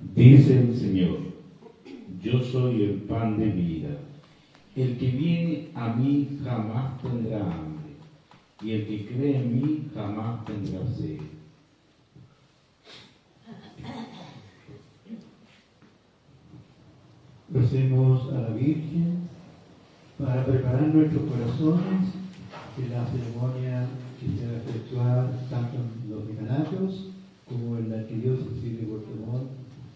Dice el Señor: yo soy el pan de vida. El que viene a mí jamás tendrá hambre, y el que cree en mí jamás tendrá sed. Recemos a la Virgen para preparar nuestros corazones en la ceremonia que se va a efectuar tanto en los decanatos como en la arquidiócesis de Puerto Montt.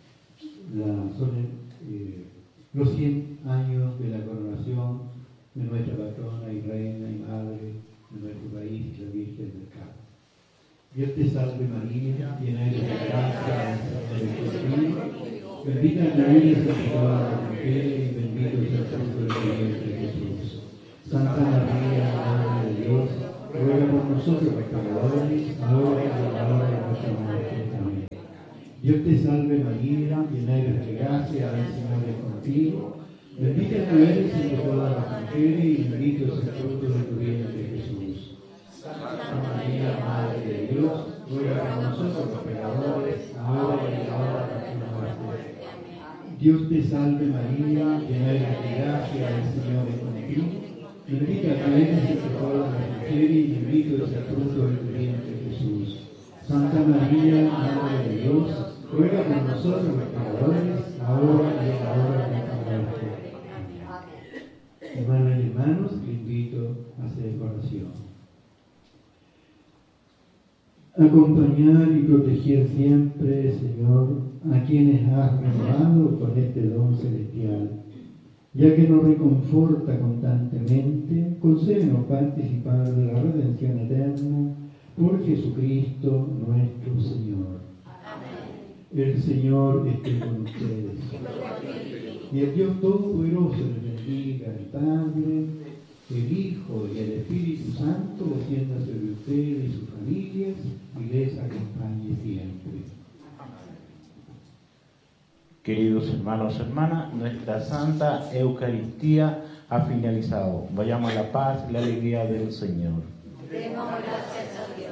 Los 100 años de la coronación de nuestra patrona y reina y madre de nuestro país, la Virgen del Carmen. Dios te salve María, llena eres de gracia, el Señor es contigo. Bendita tú eres entre todas las mujeres y bendito es el fruto de tu vientre Jesús. Santa María, Madre de Dios, ruega por nosotros pecadores, ahora y en la hora de nuestra muerte. Amén. Dios te salve María, llena eres de gracia, el Señor es contigo. Bendita tú eres entre todas las mujeres y bendito es el fruto de tu vientre Jesús. Santa María, Madre de Dios, ruega por nosotros los pecadores, ahora y en la hora de nuestra muerte. Dios te salve María, llena eres de gracia, el Señor es contigo. Bendita tú eres entre todas las mujeres y bendito es el fruto de tu vientre Jesús. Santa María, Madre de Dios, ruega por nosotros los pecadores, ahora y en la hora de nuestra muerte. Hermanas y hermanos, te invito a hacer oración. Acompañar y proteger siempre, Señor, a quienes has renovado con este don celestial, ya que nos reconforta constantemente, concédenos participar de la redención eterna por Jesucristo nuestro Señor. Amén. El Señor esté con ustedes. Y el Dios Todopoderoso les bendiga, el Padre, el Hijo y el Espíritu Santo, descienda sobre ustedes y sus familias y les acompañe siempre. Queridos hermanos y hermanas, nuestra Santa Eucaristía ha finalizado. Vayamos a la paz y la alegría del Señor. Demos gracias a Dios.